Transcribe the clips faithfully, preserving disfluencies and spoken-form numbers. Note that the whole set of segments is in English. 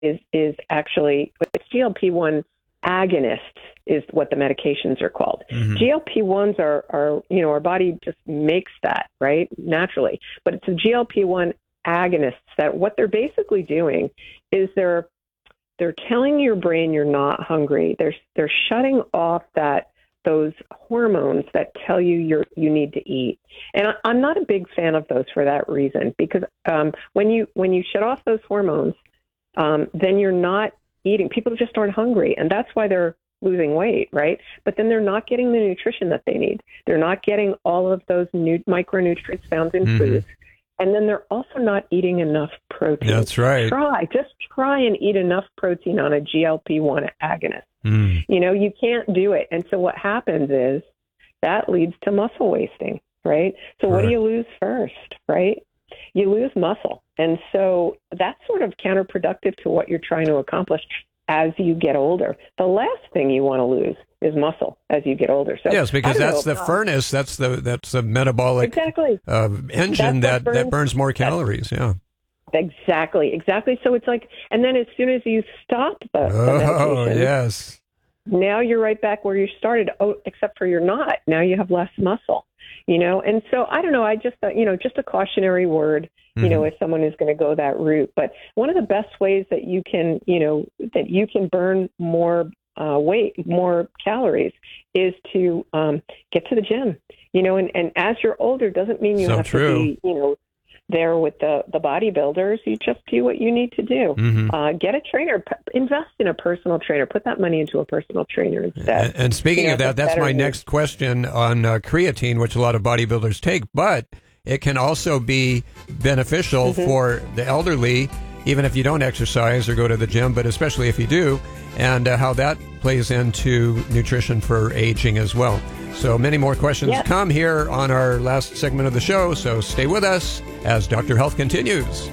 is is actually G L P one agonists is what the medications are called. Mm-hmm. G L P ones are, are, you know, our body just makes that, right, naturally. But it's the G L P one agonists that what they're basically doing is they're they're telling your brain you're not hungry. They're they're shutting off that those hormones that tell you you're you need to eat. And I, I'm not a big fan of those for that reason, because um, when you when you shut off those hormones, um, then you're not eating. People just aren't hungry, and that's why they're losing weight, right? But then they're not getting the nutrition that they need. They're not getting all of those new micronutrients found in mm-hmm. foods. And then they're also not eating enough protein. That's right. Try, just try and eat enough protein on a G L P one agonist. Mm. You know, you can't do it. And so what happens is that leads to muscle wasting, right? So right. what do you lose first, right? You lose muscle. And so that's sort of counterproductive to what you're trying to accomplish as you get older. The last thing you want to lose is muscle as you get older. So yes, because that's know, the uh, furnace. That's the that's the metabolic exactly. uh, engine that, burns, that burns more calories. Yeah, exactly, exactly. So it's like, and then as soon as you stop the, oh, the medication, yes, now you're right back where you started. Oh, except for you're not. Now you have less muscle. You know, and so I don't know. I just, uh, you know, just a cautionary word. You know, if someone is going to go that route. But one of the best ways that you can, you know, that you can burn more uh, weight, more calories, is to um, get to the gym. You know, and, and as you're older, doesn't mean you so have true. to be, you know, there with the, the bodybuilders. You just do what you need to do. Mm-hmm. Uh, get a trainer. P- invest in a personal trainer. Put that money into a personal trainer instead. And, and speaking you know, of that, that's my use. next question on uh, creatine, which a lot of bodybuilders take. But it can also be beneficial mm-hmm. for the elderly, even if you don't exercise or go to the gym, but especially if you do, and uh, how that plays into nutrition for aging as well. So many more questions yes. come here on our last segment of the show, so stay with us as Doctor Health continues.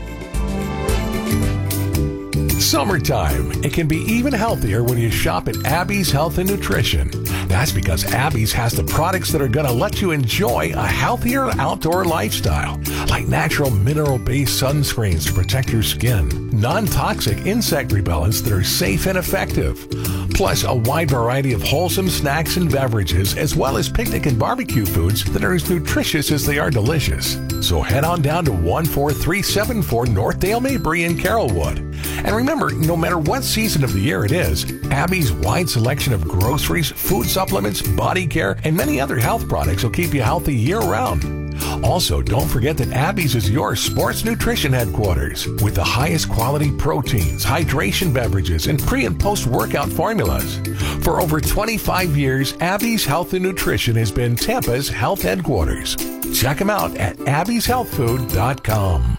Summertime. It can be even healthier when you shop at Abby's Health and Nutrition. That's because Abby's has the products that are going to let you enjoy a healthier outdoor lifestyle, like natural mineral-based sunscreens to protect your skin, non-toxic insect repellents that are safe and effective, plus a wide variety of wholesome snacks and beverages, as well as picnic and barbecue foods that are as nutritious as they are delicious. So head on down to one four three seven four North Dale Mabry in Carrollwood. And remember, no matter what season of the year it is, Abby's wide selection of groceries, food supplements, body care, and many other health products will keep you healthy year-round. Also, don't forget that Abby's is your sports nutrition headquarters with the highest quality proteins, hydration beverages, and pre- and post-workout formulas. For over twenty-five years, Abby's Health and Nutrition has been Tampa's health headquarters. Check them out at abby's health food dot com.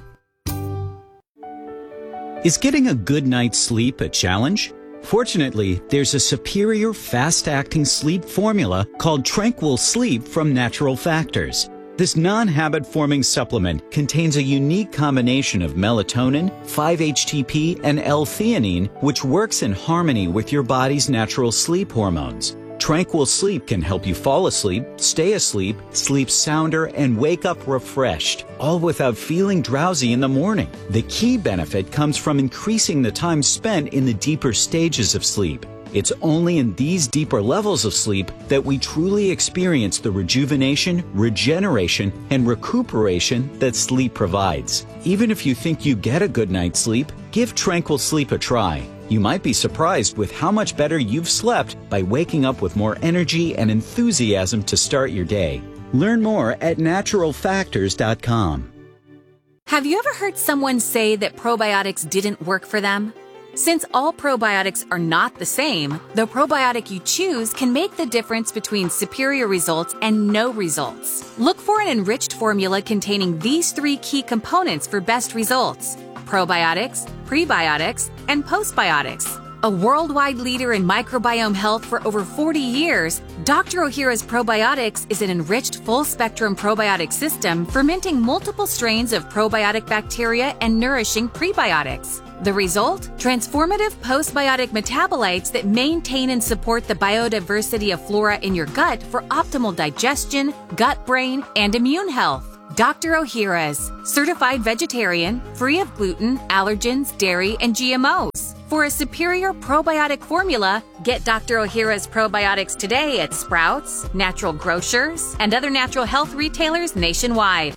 Is getting a good night's sleep a challenge? Fortunately, there's a superior fast-acting sleep formula called Tranquil Sleep from Natural Factors. This non-habit-forming supplement contains a unique combination of melatonin, five H T P, and L-theanine, which works in harmony with your body's natural sleep hormones. Tranquil Sleep can help you fall asleep, stay asleep, sleep sounder, and wake up refreshed, all without feeling drowsy in the morning. The key benefit comes from increasing the time spent in the deeper stages of sleep. It's only in these deeper levels of sleep that we truly experience the rejuvenation, regeneration, and recuperation that sleep provides. Even if you think you get a good night's sleep, give Tranquil Sleep a try. You might be surprised with how much better you've slept by waking up with more energy and enthusiasm to start your day. Learn more at natural factors dot com. Have you ever heard someone say that probiotics didn't work for them? Since all probiotics are not the same, the probiotic you choose can make the difference between superior results and no results. Look for an enriched formula containing these three key components for best results: probiotics, prebiotics, and postbiotics. A worldwide leader in microbiome health for over forty years, Doctor Ohhira's Probiotics is an enriched full-spectrum probiotic system fermenting multiple strains of probiotic bacteria and nourishing prebiotics. The result? Transformative postbiotic metabolites that maintain and support the biodiversity of flora in your gut for optimal digestion, gut-brain, and immune health. Doctor Ohhira's, certified vegetarian, free of gluten, allergens, dairy, and G M Os. For a superior probiotic formula, get Doctor Ohhira's probiotics today at Sprouts, Natural Grocers, and other natural health retailers nationwide.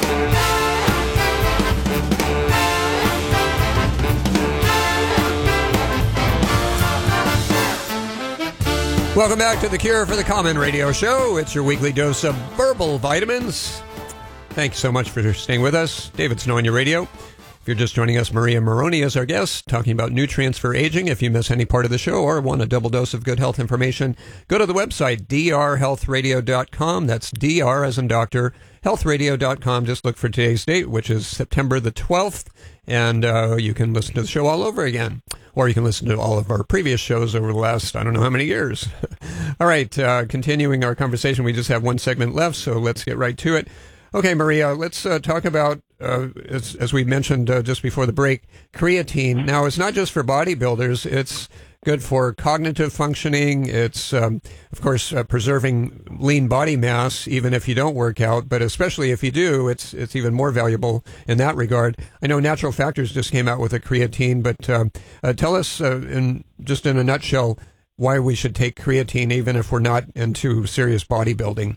Welcome back to the Cure for the Common radio show. It's your weekly dose of verbal vitamins. Thanks so much for staying with us. David Snow on your radio. If you're just joining us, Maria Moroney is our guest, talking about nutrients for aging. If you miss any part of the show or want a double dose of good health information, go to the website, d r health radio dot com. That's D R as in doctor, health radio dot com. Just look for today's date, which is September the twelfth, and uh, you can listen to the show all over again. Or you can listen to all of our previous shows over the last, I don't know how many years. All right, uh, continuing our conversation, we just have one segment left, so let's get right to it. Okay, Maria, let's uh, talk about, uh, as, as we mentioned uh, just before the break, creatine. Now, it's not just for bodybuilders. It's good for cognitive functioning. It's, um, of course, uh, preserving lean body mass, even if you don't work out. But especially if you do, it's it's even more valuable in that regard. I know Natural Factors just came out with a creatine, but uh, uh, tell us, uh, in just in a nutshell, why we should take creatine, even if we're not into serious bodybuilding.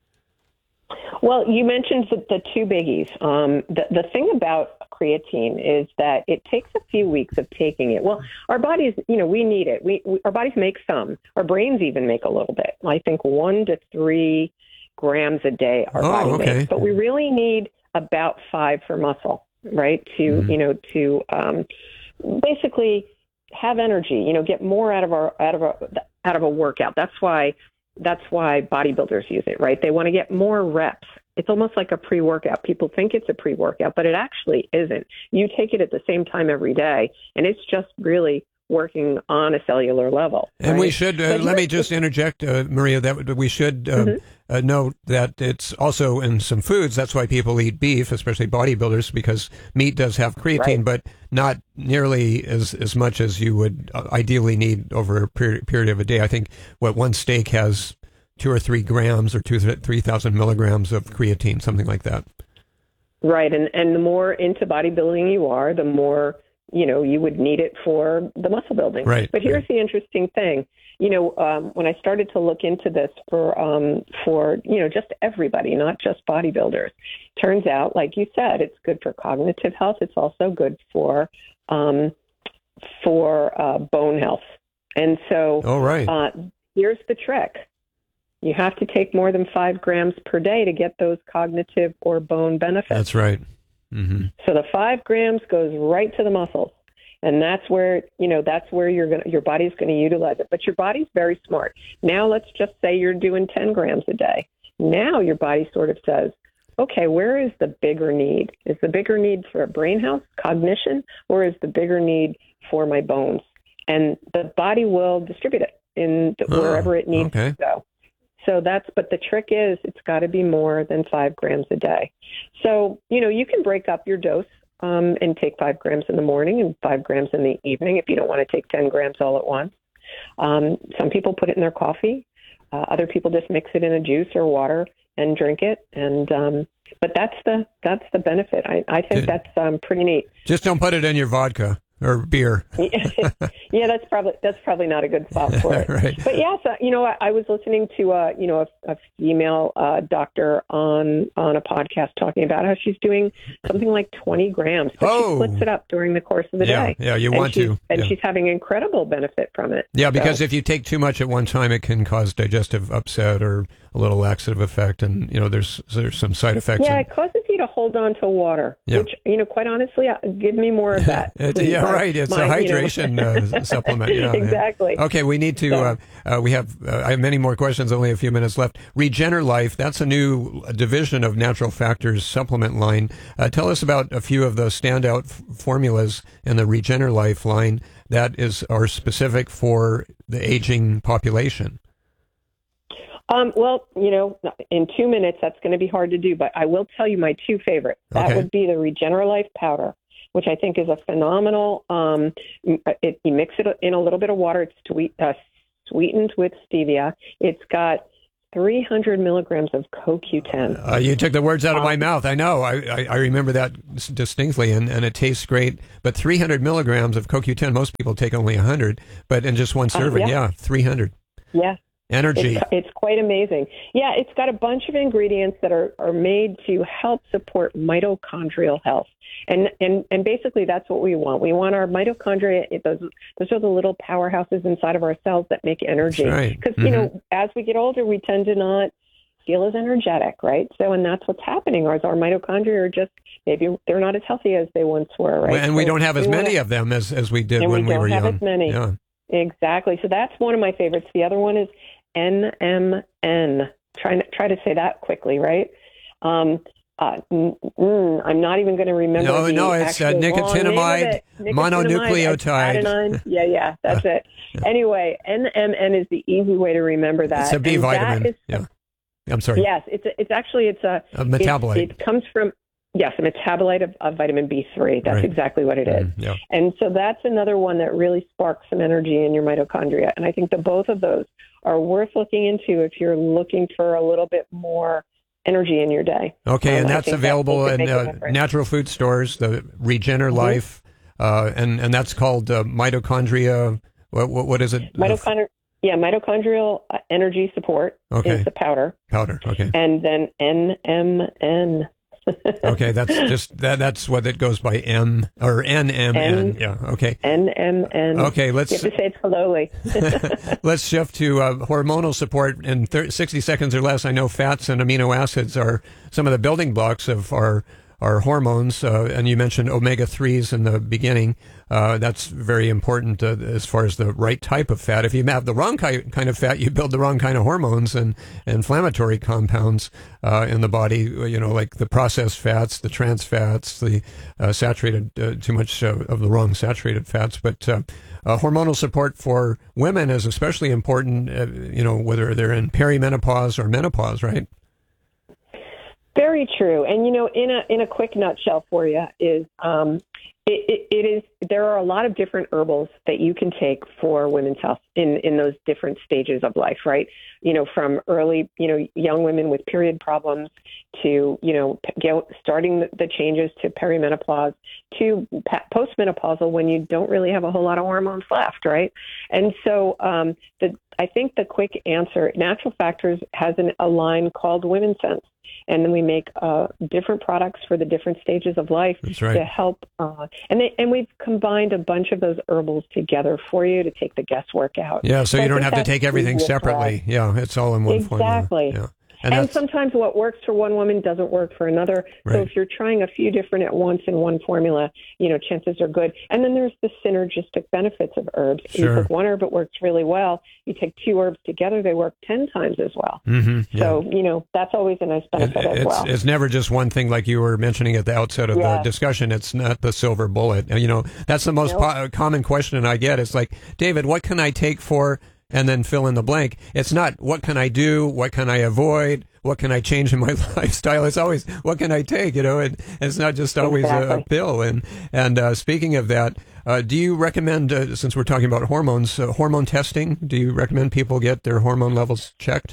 Well, you mentioned the, the two biggies. Um, the, the thing about creatine is that it takes a few weeks of taking it. Well, our bodies, you know, we need it. We, we our bodies make some. Our brains even make a little bit. I think one to three grams a day our oh, body okay. makes. But we really need about five for muscle, right? To, mm-hmm. you know, to um, basically have energy, you know, get more out of our out of our, out of a workout. That's why That's why bodybuilders use it, right? They want to get more reps. It's almost like a pre-workout. People think it's a pre-workout, but it actually isn't. You take it at the same time every day, and it's just really working on a cellular level. And right? we should, uh, let me just interject, uh, Maria, that we should um, mm-hmm. uh, note that it's also in some foods. That's why people eat beef, especially bodybuilders, because meat does have creatine, right. but not nearly as, as much as you would ideally need over a period, period of a day. I think, what, one steak has two or three grams or two, three thousand milligrams of creatine, something like that. Right, and, and the more into bodybuilding you are, the more you know, you would need it for the muscle building. Right. But here's right. the interesting thing. You know, um, when I started to look into this for, um, for, you know, just everybody, not just bodybuilders, turns out, like you said, it's good for cognitive health. It's also good for, um, for uh, bone health. And so oh, right. uh, here's the trick. You have to take more than five grams per day to get those cognitive or bone benefits. That's right. Mm-hmm. So the five grams goes right to the muscles, and that's where you know that's where you're gonna your body's going to utilize it. But your body's very smart. Now let's just say you're doing ten grams a day. Now your body sort of says, okay, where is the bigger need? Is the bigger need for brain health, cognition, or is the bigger need for my bones? And the body will distribute it in the, oh, wherever it needs okay. to go. So that's, but the trick is it's got to be more than five grams a day. So, you know, you can break up your dose um, and take five grams in the morning and five grams in the evening if you don't want to take ten grams all at once. Um, some people put it in their coffee. Uh, other people just mix it in a juice or water and drink it. And, um, but that's the, that's the benefit. I, I think that's um, pretty neat. Just don't put it in your vodka. Or beer. yeah, that's probably that's probably not a good spot for it. right. But yeah, so, you know, I, I was listening to uh, you know a, a female uh, doctor on on a podcast talking about how she's doing something like twenty grams, but oh. she splits it up during the course of the yeah, day. Yeah, you and want to, and yeah. she's having incredible benefit from it. Yeah, because so. if you take too much at one time, it can cause digestive upset or a little laxative effect, and you know there's there's some side effects. Yeah, and, it causes you to hold on to water, yeah. which you know, quite honestly, uh, give me more of that. it, yeah, right. It's my, a hydration you know. uh, supplement. Yeah, exactly. Yeah. Okay, we need to. So. Uh, uh, we have. Uh, I have many more questions. Only a few minutes left. RegenerLife. That's a new division of Natural Factors supplement line. Uh, tell us about a few of the standout f- formulas in the RegenerLife line that is are specific for the aging population. Um, well, you know, in two minutes, that's going to be hard to do, but I will tell you my two favorites. That okay. would be the RegenerLife powder, which I think is a phenomenal, um, it, you mix it in a little bit of water. It's sweet, uh, sweetened with stevia. It's got three hundred milligrams of C O Q ten. Uh, you took the words out of my Um, mouth. I know. I, I, I remember that s- distinctly, and, and it tastes great. But three hundred milligrams of C O Q ten, most people take only one hundred, but in just one serving, yeah. yeah, three hundred. Yeah. Energy. It's, it's quite amazing. Yeah, it's got a bunch of ingredients that are, are made to help support mitochondrial health. And, and and basically that's what we want. We want our mitochondria, those, those are the little powerhouses inside of our cells that make energy. That's right. Because, Mm-hmm. you know, as we get older, we tend to not feel as energetic, right? So, and that's what's happening. Is our mitochondria are just, maybe they're not as healthy as they once were, right? And we So don't have as we many wanna, of them as, as we did and when we we don't were have young. as many. Yeah. Exactly. So that's one of my favorites. The other one is N M N. Try, try to say that quickly, right? Um, uh, mm, mm, I'm not even going to remember. No, the no, it's uh, actual long name of nicotinamide it. Nicotinamide, mononucleotide. adenine. Yeah, yeah, that's it. Anyway, N M N is the easy way to remember that. It's a B And vitamin. that is- Yeah. I'm sorry. Yes, it's a, it's actually it's a A metabolite. It, it comes from yes, a metabolite of, of vitamin B three. That's Right. exactly what it is. Mm, yeah. And so that's another one that really sparks some energy in your mitochondria. And I think the both of those are worth looking into if you're looking for a little bit more energy in your day. Okay, Um, and I that's think that available could in make a uh, difference. natural food stores, the Regener Mm-hmm. Life, uh, and, and that's called uh, mitochondria. What, what, what is it? Mitochondria, yeah, mitochondrial uh, energy support Okay. is the powder. Powder. Okay. And then N M N. Okay, that's just that. That's what it goes by. M or N M N. N- Yeah. Okay. N M N. Okay. Let's You have to say it slowly. let's shift to uh, hormonal support in thirty, sixty seconds or less. I know fats and amino acids are some of the building blocks of our our hormones, uh, and you mentioned omega threes in the beginning. Uh, that's very important uh, as far as the right type of fat. If you have the wrong ki- kind of fat, you build the wrong kind of hormones and inflammatory compounds uh, in the body, you know, like the processed fats, the trans fats, the uh, saturated, uh, too much uh, of the wrong saturated fats. But uh, uh, hormonal support for women is especially important, uh, you know, whether they're in perimenopause or menopause, right? Very true. And, you know, in a in a quick nutshell for you is um, it, it, it is there are a lot of different herbals that you can take for women's health in, in those different stages of life, right? You know, from early, you know, young women with period problems to, you know, get, starting the, the changes to perimenopause to pa- postmenopausal when you don't really have a whole lot of hormones left, right? And so um, the I think the quick answer, Natural Factors has an, a line called Women's Sense. And then we make uh, different products for the different stages of life That's right. to help. Uh, and they, and we've combined a bunch of those herbals together for you to take the guesswork out. Yeah, so, I you don't think have to that's take everything easier for us. separately. Yeah, it's all in one formula. Exactly. Yeah. And, that's- sometimes what works for one woman doesn't work for another. Right. So if you're trying a few different at once in one formula, you know, chances are good. And then there's the synergistic benefits of herbs. Sure. You take one herb, it works really well. You take two herbs together, they work ten times as well. Mm-hmm, yeah. So, you know, that's always a nice benefit It- as it's, well. it's never just one thing, like you were mentioning at the outset of Yeah. the discussion. It's not the silver bullet. You know, that's the most Nope. po- common question I get. It's like, David, what can I take for, and then fill in the blank. It's not what can I do, what can I avoid, what can I change in my lifestyle. It's always what can I take. You know, and it's not just always Exactly. a, a pill. And and uh, speaking of that, uh, do you recommend, uh, since we're talking about hormones, uh, hormone testing? Do you recommend people get their hormone levels checked?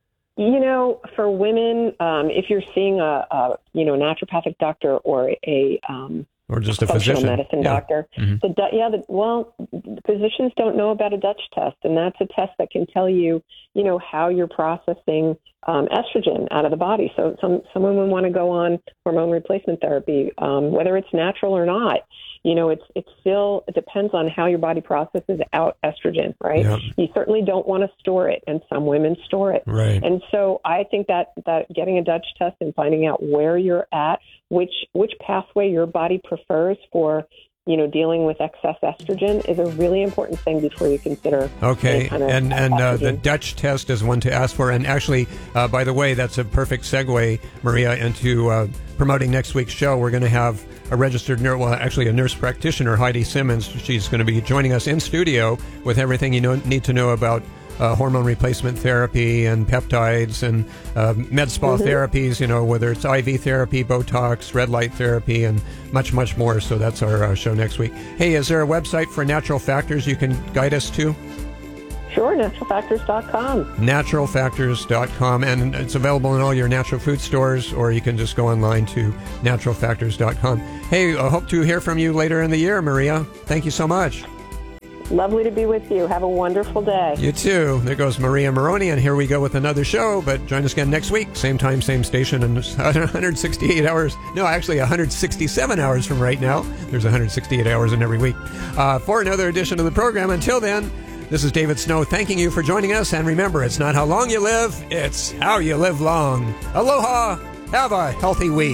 You know, for women, um, if you're seeing a, a you know naturopathic doctor or a um, Or just a functional physician? medicine Yeah. doctor, Mm-hmm. the du- yeah, the, well, the physicians don't know about a Dutch test, and that's a test that can tell you, you know, how you're processing um, estrogen out of the body. So some some women want to go on hormone replacement therapy, um, whether it's natural or not. You know, it's it's still it depends on how your body processes out estrogen, right? Yeah. You certainly don't want to store it, and some women store it. Right. And so I think that, that getting a Dutch test and finding out where you're at, which which pathway your body prefers for, you know, dealing with excess estrogen is a really important thing before you consider. Okay, any kind of and and uh, the estrogen. Dutch test is one to ask for. And actually, uh, by the way, that's a perfect segue, Maria, into uh, promoting next week's show. We're going to have a registered nurse, well, actually a nurse practitioner, Heidi Simmons. She's going to be joining us in studio with everything you know, need to know about uh, hormone replacement therapy and peptides and uh, med spa Mm-hmm. therapies, you know, whether it's I V therapy, Botox, red light therapy, and much, much more. So that's our uh, show next week. Hey, is there a website for Natural Factors you can guide us to? Sure, natural factors dot com. natural factors dot com, and it's available in all your natural food stores, or you can just go online to natural factors dot com. Hey, I hope to hear from you later in the year, Maria. Thank you so much. Lovely to be with you. Have a wonderful day. You too. There goes Maria Moroney, and here we go with another show, but join us again next week. Same time, same station, and one hundred sixty-eight hours. No, actually one hundred sixty-seven hours from right now. There's one hundred sixty-eight hours in every week. Uh, for another edition of the program. Until then, this is David Snow thanking you for joining us. And remember, it's not how long you live, it's how you live long. Aloha. Have a healthy week.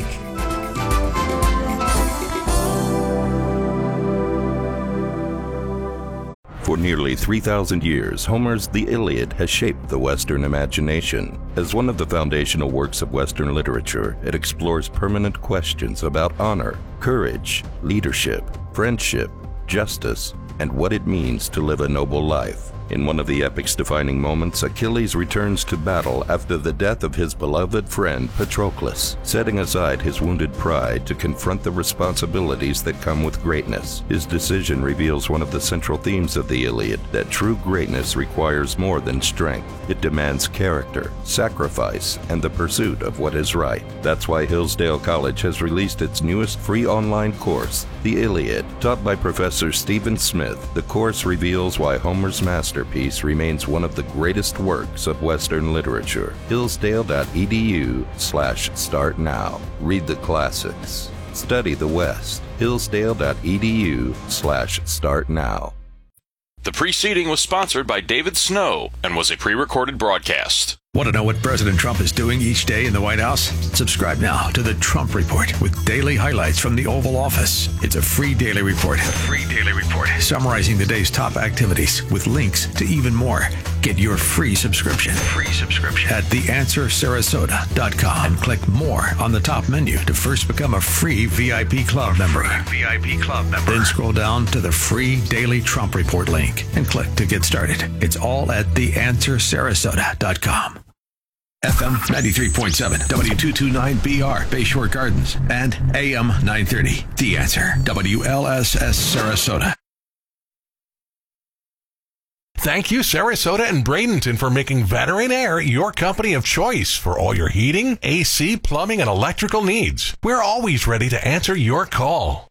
For nearly three thousand years, Homer's The Iliad has shaped the Western imagination. As one of the foundational works of Western literature, it explores permanent questions about honor, courage, leadership, friendship, justice, and what it means to live a noble life. In one of the epic's defining moments, Achilles returns to battle after the death of his beloved friend Patroclus, setting aside his wounded pride to confront the responsibilities that come with greatness. His decision reveals one of the central themes of the Iliad, that true greatness requires more than strength. It demands character, sacrifice, and the pursuit of what is right. That's why Hillsdale College has released its newest free online course, The Iliad. Taught by Professor Stephen Smith, the course reveals why Homer's masterpiece remains one of the greatest works of Western literature. Hillsdale.edu slash start now. Read the classics. Study the West. Hillsdale.edu slash start now. The preceding was sponsored by David Snow and was a pre-recorded broadcast. Want to know what President Trump is doing each day in the White House? Subscribe now to the Trump Report with daily highlights from the Oval Office. It's a free daily report. A free daily report summarizing the day's top activities with links to even more. Get your free subscription. Free subscription at the answer sarasota dot com and click more on the top menu to first become a free V I P club member. V I P club member. Then scroll down to the free daily Trump Report link and click to get started. It's all at the answer sarasota dot com. F M ninety-three point seven, W two twenty-nine B R, Bayshore Gardens, and A M nine thirty, The Answer, W L S S Sarasota. Thank you, Sarasota and Bradenton, for making Veteran Air your company of choice for all your heating, A C, plumbing, and electrical needs. We're always ready to answer your call.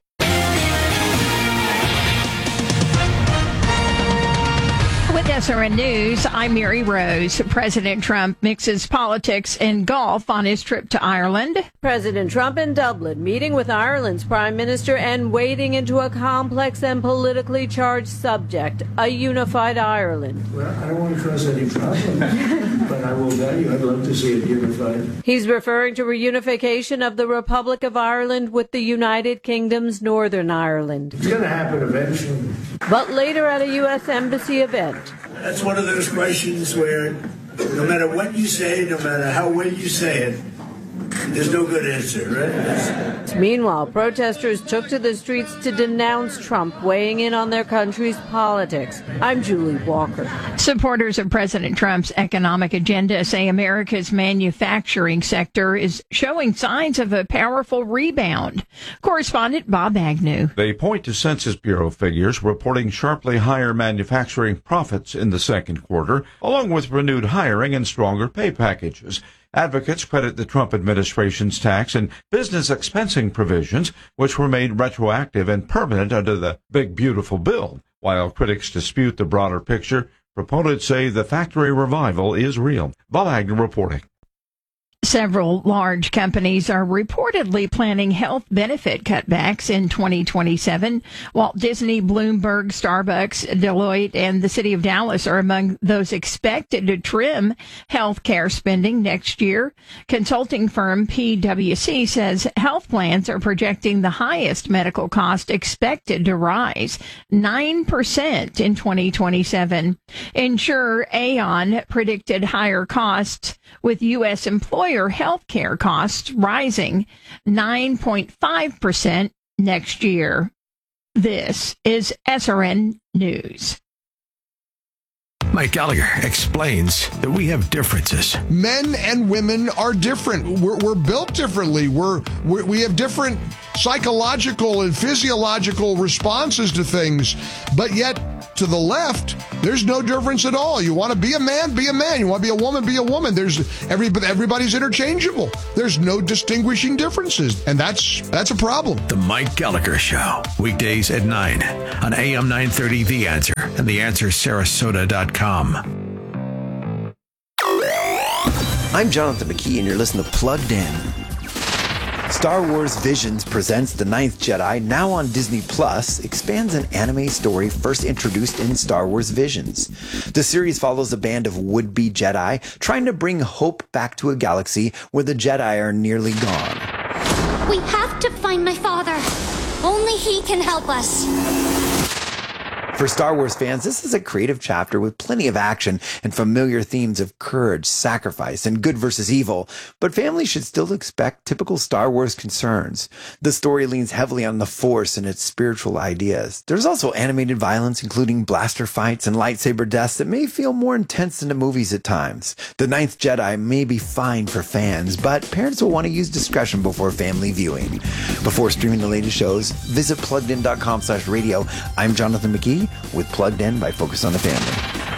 With S R N News, I'm Mary Rose. President Trump mixes politics and golf on his trip to Ireland. President Trump in Dublin, meeting with Ireland's prime minister and wading into a complex and politically charged subject, a unified Ireland. Well, I don't want to cause any problem, but I will tell you I'd love to see it unified. He's referring to reunification of the Republic of Ireland with the United Kingdom's Northern Ireland. It's going to happen eventually. But later at a U S Embassy event. That's one of those questions where no matter what you say, no matter how well you say it, there's no good answer, right? Meanwhile, protesters took to the streets to denounce Trump weighing in on their country's politics. I'm Julie Walker. Supporters of President Trump's economic agenda say America's manufacturing sector is showing signs of a powerful rebound. Correspondent Bob Agnew. They point to Census Bureau figures reporting sharply higher manufacturing profits in the second quarter, along with renewed hiring and stronger pay packages. Advocates credit the Trump administration's tax and business expensing provisions, which were made retroactive and permanent under the Big Beautiful Bill. While critics dispute the broader picture, proponents say the factory revival is real. Bob Agnew reporting. Several large companies are reportedly planning health benefit cutbacks in twenty twenty-seven. Walt Disney, Bloomberg, Starbucks, Deloitte, and the city of Dallas are among those expected to trim health care spending next year. Consulting firm P W C says health plans are projecting the highest medical cost expected to rise nine percent in twenty twenty-seven. Insurer Aon predicted higher costs, with U S employer health care costs rising nine point five percent next year. This is S R N News. Mike Gallagher explains that we have differences. Men and women are different. We're, we're built differently. We're, we're we have different psychological and physiological responses to things. But yet, to the left, There's no difference at all. You want to be a man, be a man. You want to be a woman, be a woman. There's every everybody's interchangeable. There's no distinguishing differences, and that's that's a problem. The Mike Gallagher Show, weekdays at nine on A M nine thirty The Answer and the answer sarasota dot com. I'm Jonathan McKee, and you're listening to Plugged In. Star Wars Visions presents The Ninth Jedi, now on Disney Plus, expands an anime story first introduced in Star Wars Visions. The series follows a band of would-be Jedi trying to bring hope back to a galaxy where the Jedi are nearly gone. We have to find my father. Only he can help us. For Star Wars fans, this is a creative chapter with plenty of action and familiar themes of courage, sacrifice, and good versus evil, but families should still expect typical Star Wars concerns. The story leans heavily on the Force and its spiritual ideas. There's also animated violence, including blaster fights and lightsaber deaths that may feel more intense than the movies at times. The Ninth Jedi may be fine for fans, but parents will want to use discretion before family viewing. Before streaming the latest shows, visit plugged in dot com slash radio. I'm Jonathan McKee with Plugged In by Focus on the Family.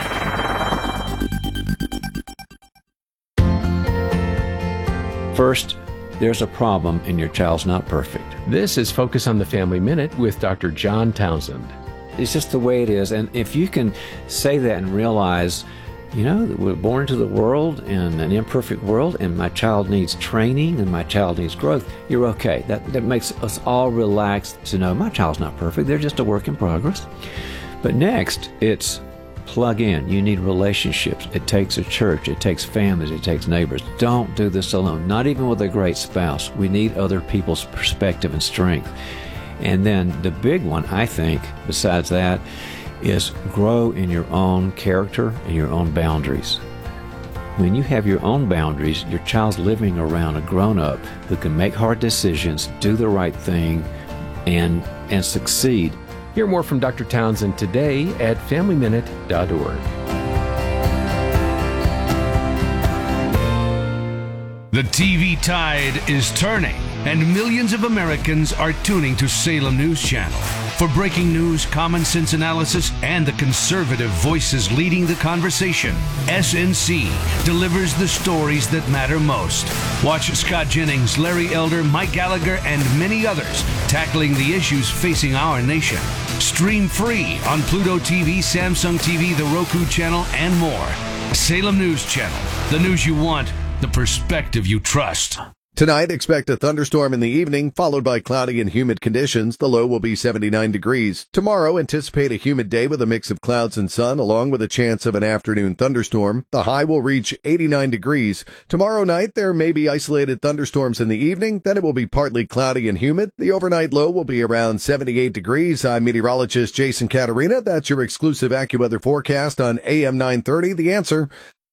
First, there's a problem and your child's not perfect. This is Focus on the Family Minute with Doctor John Townsend. It's just the way it is, and if you can say that and realize, you know, that we're born into the world in an imperfect world, and my child needs training and my child needs growth, you're okay. That, that makes us all relaxed to know my child's not perfect. They're just a work in progress. But next, it's plug in. You need relationships. It takes a church. It takes families. It takes neighbors. Don't do this alone, not even with a great spouse. We need other people's perspective and strength. And then the big one, I think, besides that, is grow in your own character and your own boundaries. When you have your own boundaries, your child's living around a grown-up who can make hard decisions, do the right thing, and and succeed. Hear more from Doctor Townsend today at family minute dot org. The T V tide is turning, and millions of Americans are tuning to Salem News Channel. For breaking news, common sense analysis, and the conservative voices leading the conversation, S N C delivers the stories that matter most. Watch Scott Jennings, Larry Elder, Mike Gallagher, and many others tackling the issues facing our nation. Stream free on Pluto T V, Samsung T V, the Roku channel, and more. Salem News Channel, the news you want, the perspective you trust. Tonight, expect a thunderstorm in the evening, followed by cloudy and humid conditions. The low will be seventy-nine degrees. Tomorrow, anticipate a humid day with a mix of clouds and sun, along with a chance of an afternoon thunderstorm. The high will reach eighty-nine degrees. Tomorrow night, there may be isolated thunderstorms in the evening. Then it will be partly cloudy and humid. The overnight low will be around seventy-eight degrees. I'm meteorologist Jason Caterina. That's your exclusive AccuWeather forecast on A M nine thirty. The Answer.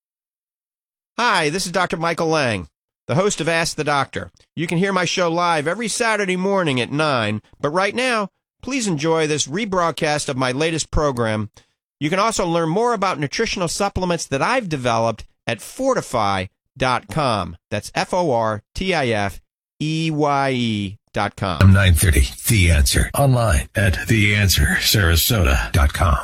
Hi, this is Doctor Michael Lang, the host of Ask the Doctor. You can hear my show live every Saturday morning at nine, but right now, please enjoy this rebroadcast of my latest program. You can also learn more about nutritional supplements that I've developed at fortify dot com. That's F O R T I F E Y E dot com. nine thirty, The Answer. Online at the answer sarasota dot com.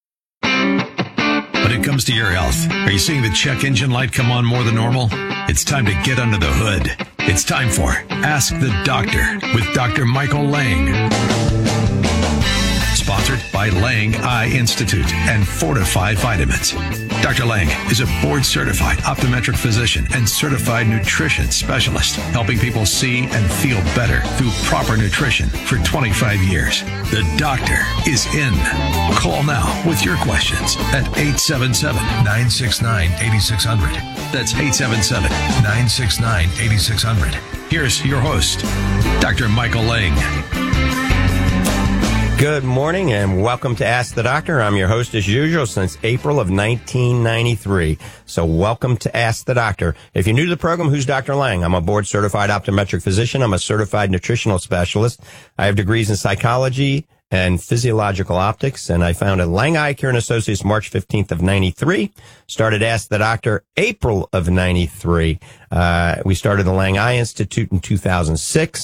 When it comes to your health, are you seeing the check engine light come on more than normal? It's time to get under the hood. It's time for Ask the Doctor with Doctor Michael Lang. Sponsored by Lang Eye Institute and Fortify Vitamins. Doctor Lang is a board-certified optometric physician and certified nutrition specialist, helping people see and feel better through proper nutrition for twenty-five years. The doctor is in. Call now with your questions at eight seven seven, nine six nine, eight six zero zero. That's eight seven seven, nine six nine, eight six zero zero. Here's your host, Doctor Michael Lang. Good morning and welcome to Ask the Doctor. I'm your host as usual since April of nineteen ninety-three. So welcome to Ask the Doctor. If you're new to the program, who's Doctor Lang? I'm a board certified optometric physician. I'm a certified nutritional specialist. I have degrees in psychology and physiological optics, and I founded Lang Eye Care and Associates March fifteenth of ninety-three. Started Ask the Doctor April of ninety-three. Uh, we started the Lang Eye Institute in two thousand six.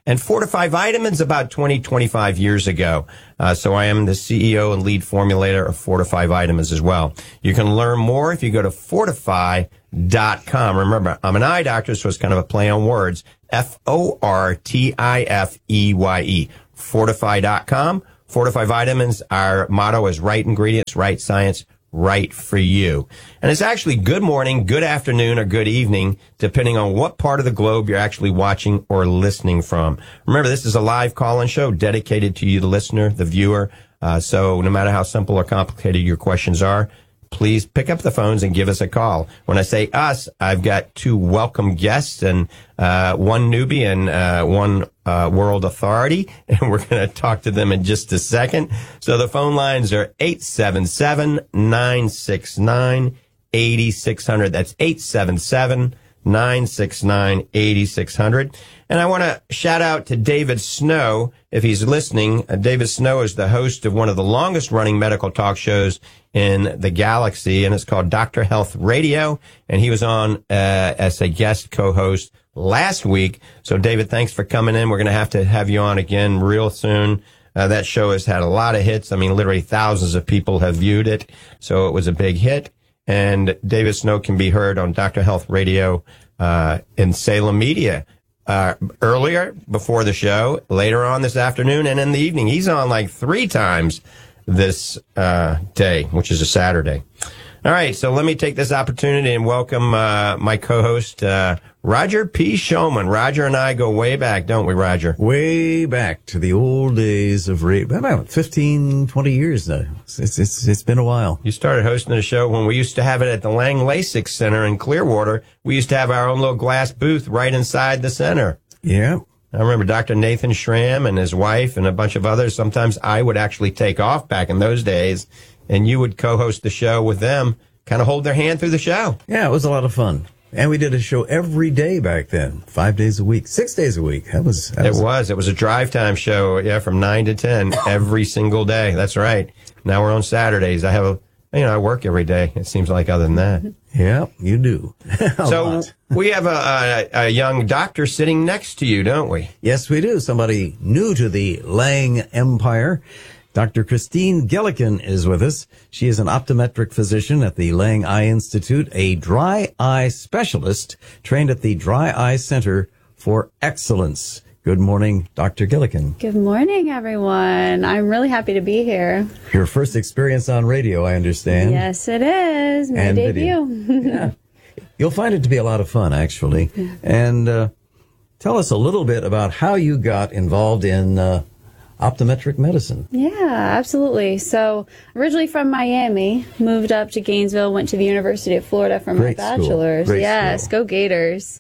And Fortify Vitamins about twenty, twenty-five years ago. Uh, so I am the C E O and lead formulator of Fortify Vitamins as well. You can learn more if you go to fortify dot com. Remember, I'm an eye doctor, so it's kind of a play on words. F O R T I F E Y E. fortify dot com. Fortify Vitamins, our motto is right ingredients, right science, right for you. And it's actually good morning, good afternoon, or good evening, depending on what part of the globe you're actually watching or listening from. Remember, this is a live call-in show dedicated to you, the listener, the viewer. Uh, so no matter how simple or complicated your questions are, please pick up the phones and give us a call. When I say us, I've got two welcome guests and uh, one newbie and uh, one uh, world authority, and we're going to talk to them in just a second. So the phone lines are eight seven seven, nine six nine, eight six zero zero. That's eight seven seven, nine six nine, eight six zero zero. And I want to shout out to David Snow, if he's listening. Uh, David Snow is the host of one of the longest running medical talk shows in the galaxy, and it's called Doctor Health Radio. And he was on uh, as a guest co-host last week. So, David, thanks for coming in. We're going to have to have you on again real soon. Uh, that show has had a lot of hits. I mean, literally thousands of people have viewed it. So it was a big hit. And David Snow can be heard on Doctor Health Radio uh, in Salem Media. Uh, earlier, before the show, later on this afternoon, and in the evening. He's on like three times this uh, day, which is a Saturday. All right, so let me take this opportunity and welcome uh, my co-host, uh, Roger P. Shulman. Roger and I go way back, don't we, Roger? Way back to the old days of radio. About fifteen, twenty years now. It's, it's, it's been a while. You started hosting the show when we used to have it at the Lang LASIK Center in Clearwater. We used to have our own little glass booth right inside the center. Yeah. I remember Doctor Nathan Schramm and his wife and a bunch of others. Sometimes I would actually take off back in those days, and you would co-host the show with them, kind of hold their hand through the show. Yeah, it was a lot of fun. And we did a show every day back then, five days a week, six days a week. That was. That it was, was. It was a drive time show, yeah, from nine to ten every single day. That's right. Now we're on Saturdays. I have a, you know, I work every day. It seems like other than that. Yeah, you do. So we have a, a, a young doctor sitting next to you, don't we? Yes, we do. Somebody new to the Lang Empire. Doctor Christine Gillikin is with us. She is an optometric physician at the Lang Eye Institute, a dry eye specialist trained at the Dry Eye Center for Excellence. Good morning, Doctor Gillikin. Good morning, everyone. I'm really happy to be here. Your first experience on radio, I understand. Yes, it is. My and debut. Yeah. You'll find it to be a lot of fun, actually. Yeah. And uh, tell us a little bit about how you got involved in uh, optometric medicine. Yeah, absolutely. So originally from Miami, moved up to Gainesville, went to the University of Florida for Great my bachelor's. School. Great yes, school. Go Gators.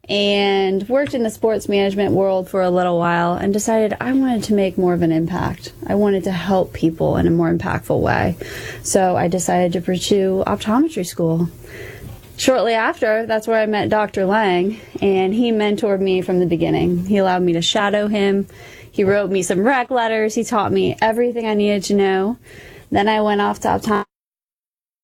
And worked in the sports management world for a little while and decided I wanted to make more of an impact. I wanted to help people in a more impactful way. So I decided to pursue optometry school. Shortly after, that's where I met Doctor Lang, and he mentored me from the beginning. He allowed me to shadow him. He wrote me some rec letters. He taught me everything I needed to know. Then I went off to optometry